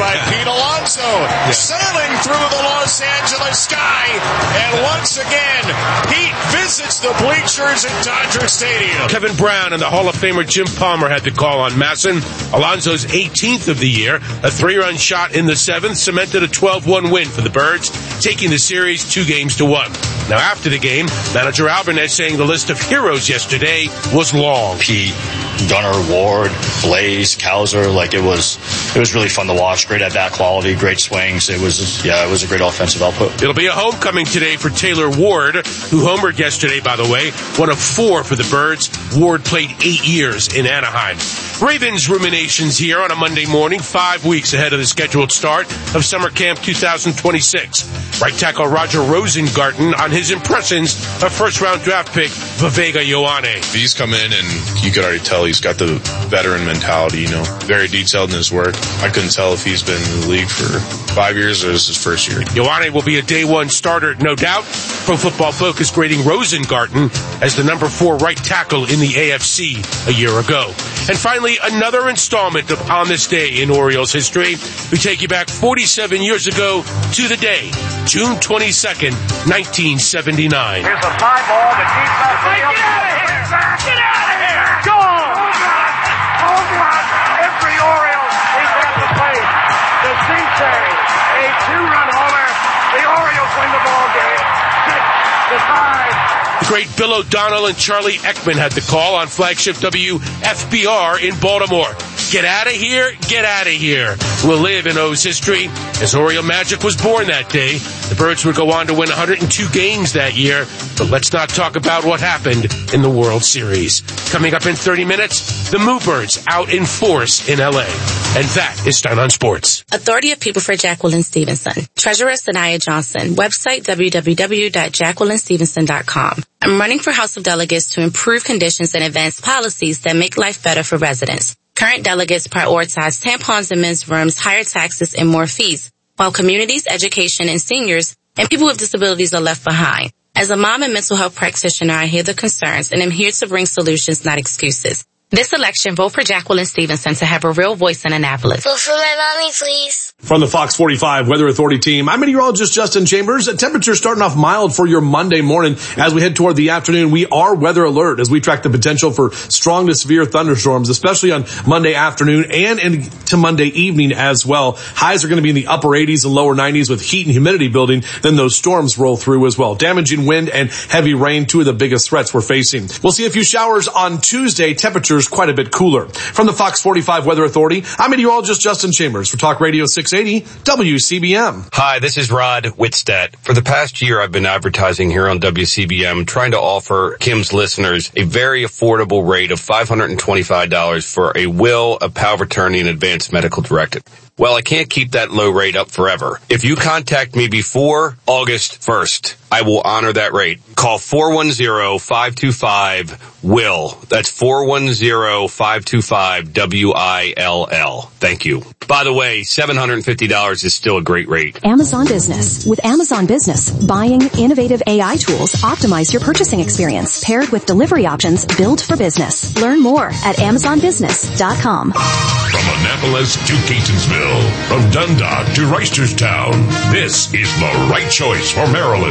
by Pete Alonso, sailing through the Los Angeles sky. And once again, Pete visits the bleachers at Dodger Stadium. Kevin Brown and the Hall of Famer Jim Palmer had the call on Masson. Alonso's 18th of the year, a 3-run shot in the 7th, cemented a 12-1 win for the Birds, taking the series 2-1. Now, after the game, manager Alvarez saying the list of heroes yesterday was long. Pete, Gunnar, Ward, Blaze, Cowser, it was really fun to watch. Great at bat quality, great swings. It was a great offensive output. It'll be a homecoming today for Taylor Ward, who homered yesterday, by the way, one of 4 for the Birds. Ward played 8 years in Anaheim. Ravens ruminations here on a Monday morning, 5 weeks ahead of the scheduled start of Summer Camp 2026. Right tackle Roger Rosengarten on his impressions of first-round draft pick Viveka Ioane. He's come in and you could already tell he's got the veteran mentality, very detailed in his work. I couldn't tell if he's been in the league for 5 years or this is his first year. Ioane will be a day 1 starter, no doubt. Pro Football Focus grading Rosengarten as the number 4 right tackle in the AFC a year ago. And finally, another installment of On This Day in Orioles history. We take you back 47 years ago to the day, June 22nd, 1979. Here's a fly ball to deep left field. Get out of here! Get out of here! Go! Home run! Every Oriole is at the plate. The Cinche, a 2-run homer. The Orioles win the ball game. 6-5. The great Bill O'Donnell and Charlie Ekman had the call on flagship WFBR in Baltimore. Get out of here, get out of here. Will live in O's history as Oriole Magic was born that day. The Birds would go on to win 102 games that year, but let's not talk about what happened in the World Series. Coming up in 30 minutes, the Moobirds out in force in L.A. And that is Stein on Sports. Authority of People for Jacqueline Stevenson. Treasurer Sanaya Johnson. Website www.jacquelinestevenson.com. I'm running for House of Delegates to improve conditions and advance policies that make life better for residents. Current delegates prioritize tampons in men's rooms, higher taxes, and more fees, while communities, education, and seniors and people with disabilities are left behind. As a mom and mental health practitioner, I hear the concerns and am here to bring solutions, not excuses. This election, vote for Jacqueline Stevenson to have a real voice in Annapolis. Vote for my mommy, please. From the Fox 45 Weather Authority team, I'm meteorologist Justin Chambers. Temperatures starting off mild for your Monday morning. As we head toward the afternoon, we are weather alert as we track the potential for strong to severe thunderstorms, especially on Monday afternoon and into Monday evening as well. Highs are going to be in the upper 80s and lower 90s with heat and humidity building. Then those storms roll through as well. Damaging wind and heavy rain, 2 of the biggest threats we're facing. We'll see a few showers on Tuesday. Temperatures quite a bit cooler. From the Fox 45 Weather Authority, I'm meteorologist Justin Chambers for Talk Radio 680 WCBM. Hi, this is Rod Whitstead. For the past year, I've been advertising here on WCBM, trying to offer Kim's listeners a very affordable rate of $525 for a will, a power of attorney, and advanced medical directive. Well, I can't keep that low rate up forever. If you contact me before August 1st, I will honor that rate. Call 410-525-WILL. That's 410-525-WILL. Thank you. By the way, $750 is still a great rate. Amazon Business. With Amazon Business, buying innovative AI tools optimize your purchasing experience, paired with delivery options built for business. Learn more at AmazonBusiness.com. From Annapolis to Catonsville, from Dundalk to Reisterstown, this is the right choice for Maryland.